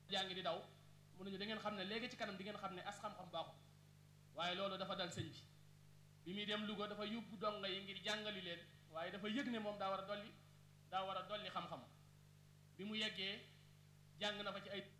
jàngi di daw mu ne ñu da ngeen xam ne léegi ci kanam di ngeen xam ne as xam-xam baaxul waaye loolu dafa dal sëñ bi muy dem Louga dafa yóbbu donga yi ngir jàngali leen waaye dafa yëg ne moom daa war a dolli xam-xam bi mu yeggee jàng na fa ci ay